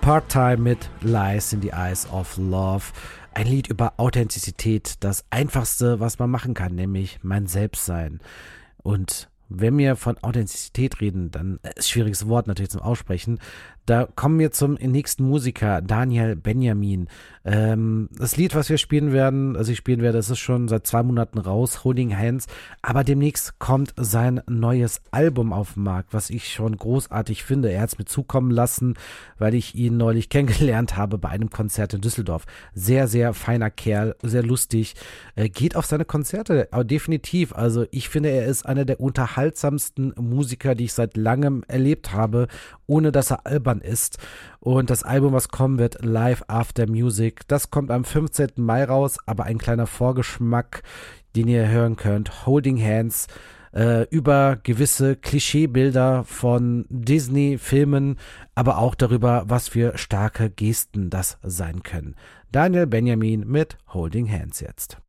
Part-Time mit Lies in the Eyes of Love. Ein Lied über Authentizität, das Einfachste, was man machen kann, nämlich mein Selbstsein. Und wenn wir von Authentizität reden, dann ist schwieriges Wort natürlich zum Aussprechen. Da kommen wir zum nächsten Musiker, Daniel Benjamin. Das Lied, was wir spielen werden, das ist schon seit 2 Monaten raus, Holding Hands. Aber demnächst kommt sein neues Album auf den Markt, was ich schon großartig finde. Er hat es mir zukommen lassen, weil ich ihn neulich kennengelernt habe bei einem Konzert in Düsseldorf. Sehr, sehr feiner Kerl, sehr lustig. Geht auf seine Konzerte, aber definitiv. Also ich finde, er ist einer der unterhaltsamsten Musiker, die ich seit langem erlebt habe, ohne dass er albern ist. Und das Album, was kommen wird, Live After Music, das kommt am 15. Mai raus, aber ein kleiner Vorgeschmack, den ihr hören könnt, Holding Hands, über gewisse Klischeebilder von Disney-Filmen, aber auch darüber, was für starke Gesten das sein können. Daniel Benjamin mit Holding Hands jetzt.